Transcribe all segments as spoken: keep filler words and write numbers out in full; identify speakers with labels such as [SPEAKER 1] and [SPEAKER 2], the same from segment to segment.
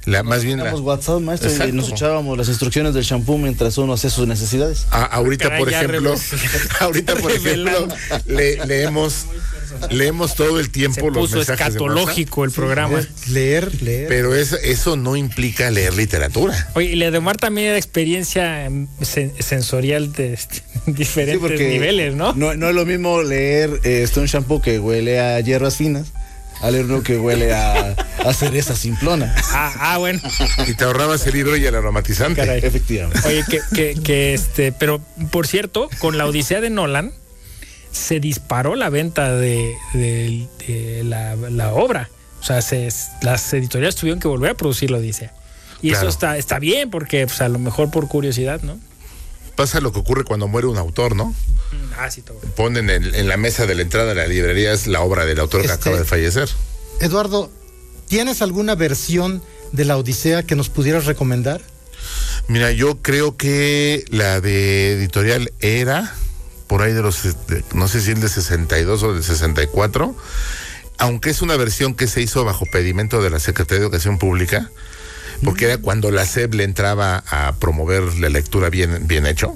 [SPEAKER 1] La, más bien
[SPEAKER 2] Teníamos
[SPEAKER 1] la,
[SPEAKER 2] WhatsApp, maestro,
[SPEAKER 1] Exacto.
[SPEAKER 2] y nos echábamos las instrucciones del shampoo mientras uno hacía sus necesidades.
[SPEAKER 1] a, ahorita,
[SPEAKER 3] Caray,
[SPEAKER 1] por
[SPEAKER 3] ya
[SPEAKER 1] ejemplo,
[SPEAKER 3] revel-
[SPEAKER 1] ahorita, por ejemplo,
[SPEAKER 3] revelando.
[SPEAKER 1] le, leemos, leemos todo el tiempo
[SPEAKER 3] Se
[SPEAKER 1] los
[SPEAKER 3] puso
[SPEAKER 1] mensajes de
[SPEAKER 3] escatológico el programa.
[SPEAKER 4] Leer, leer.
[SPEAKER 1] WhatsApp, pero eso, eso no implica leer literatura.
[SPEAKER 3] Oye, y la de Omar también era experiencia em, sen- sensorial de este, diferentes niveles, ¿no?
[SPEAKER 2] ¿no? No es lo mismo leer eh, este, un shampoo que huele a hierbas finas a leer uno que huele a, a cereza simplona.
[SPEAKER 3] Ah, ah, bueno.
[SPEAKER 1] Y te ahorrabas el hidro y el aromatizante.
[SPEAKER 3] Caray.
[SPEAKER 2] Efectivamente.
[SPEAKER 3] Oye, que, que, que este, pero por cierto, con la Odisea de Nolan se disparó la venta de, de- de la, la obra. O sea, se, las editoriales tuvieron que volver a producir la Odisea. Y
[SPEAKER 1] Claro.
[SPEAKER 3] eso está, está bien, porque pues, a lo mejor por curiosidad, ¿no?
[SPEAKER 1] Pasa lo que ocurre cuando muere un autor, ¿no?
[SPEAKER 3] Ah, sí, todo.
[SPEAKER 1] Ponen en, en la mesa de la entrada de la librería es la obra del autor que
[SPEAKER 4] Este-
[SPEAKER 1] acaba de fallecer.
[SPEAKER 4] Eduardo, ¿tienes alguna versión de la Odisea que nos pudieras recomendar?
[SPEAKER 1] Mira, yo creo que la de editorial Era, por ahí de los, de- no sé si el de sesenta y dos o del sesenta y cuatro, aunque es una versión que se hizo bajo pedimento de la Secretaría de Educación Pública, porque era cuando la S E P le entraba a promover la lectura bien, bien hecho.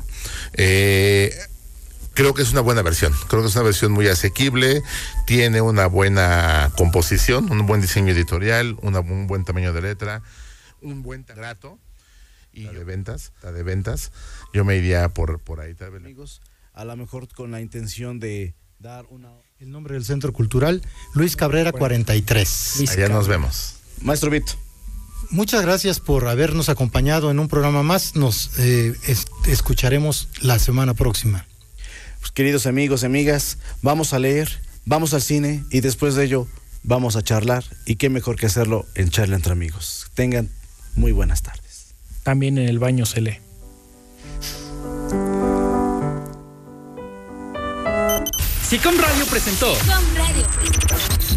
[SPEAKER 1] Eh, creo que es una buena versión, creo que es una versión muy asequible, tiene una buena composición, un buen diseño editorial, una, un buen tamaño de letra, un buen trato y de ventas, la de ventas, yo me iría por, por ahí tal vez.
[SPEAKER 2] Amigos, a lo mejor con la intención de dar una...
[SPEAKER 4] El nombre del Centro Cultural, Luis Cabrera cuarenta y tres.
[SPEAKER 3] Luis
[SPEAKER 1] Allá
[SPEAKER 3] Cabrera.
[SPEAKER 1] nos vemos.
[SPEAKER 2] Maestro Vito.
[SPEAKER 4] Muchas gracias por habernos acompañado en un programa más. Nos eh, es- escucharemos la semana próxima.
[SPEAKER 2] Pues, queridos amigos y amigas, vamos a leer, vamos al cine y después de ello vamos a charlar. Y qué mejor que hacerlo en Charla Entre Amigos. Tengan muy buenas tardes.
[SPEAKER 3] También en el baño se lee.
[SPEAKER 5] Sicom Radio presentó
[SPEAKER 6] Com Radio.